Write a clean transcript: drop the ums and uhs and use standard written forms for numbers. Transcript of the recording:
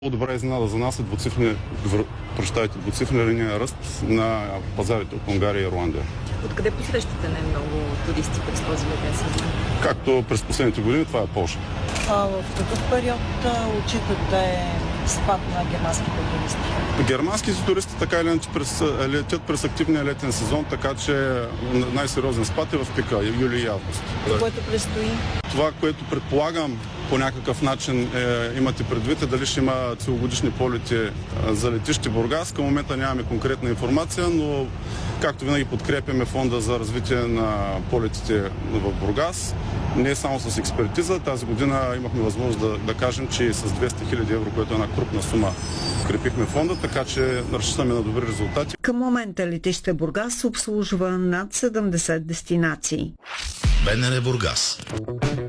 Добра изненада за нас е двуцифрения ръст на пазарите от Унгария и Руанда. Откъде посрещате най-много туристи през този летен сезон? Както през последните години, това е Полша. В какъв период отчитате спад на германските туристи? Германските туристи така или иначе летят през активния летен сезон, така че най-сериозен спад е в пика, юли и август. Което предстои? Това, което предполагам по някакъв начин имате предвид, дали ще има целогодишни полети за летище Бургас. Към момента нямаме конкретна информация, но както винаги подкрепяме фонда за развитие на полетите в Бургас. Не само с експертиза. Тази година имахме възможност да кажем, че с 200 000 евро, което е една крупна сума, укрепихме фонда, така че разчитаме на добри резултати. Към момента летище Бургас обслужва над 70 дестинации. БНР Бургас.